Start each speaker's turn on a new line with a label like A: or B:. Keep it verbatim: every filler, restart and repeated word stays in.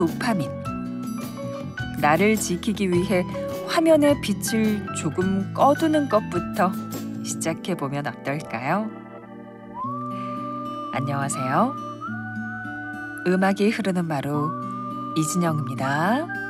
A: 도파민. 나를 지키기 위해 화면의 빛을 조금 꺼두는 것부터 시작해보면 어떨까요? 안녕하세요. 음악이 흐르는 마루 이진영입니다.